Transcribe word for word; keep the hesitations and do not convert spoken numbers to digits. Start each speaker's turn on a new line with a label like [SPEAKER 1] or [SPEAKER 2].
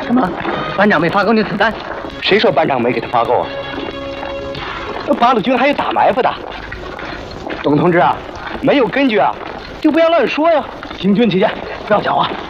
[SPEAKER 1] 什么？班长没发够你子弹？
[SPEAKER 2] 谁说班长没给他发够啊？那八路军还有打埋伏的。董同志啊，没有根据啊，就不要乱说呀。
[SPEAKER 1] 行军起见，不要讲话。